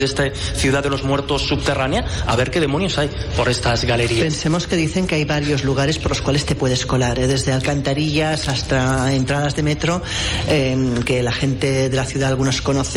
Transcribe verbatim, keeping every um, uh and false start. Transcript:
de esta ciudad de los muertos subterránea, a ver qué demonios hay por estas galerías. Pensemos que dicen que hay varios lugares por los cuales te puedes colar, ¿eh? Desde alcantarillas hasta entradas de metro, eh, que la gente de la ciudad algunos conocen.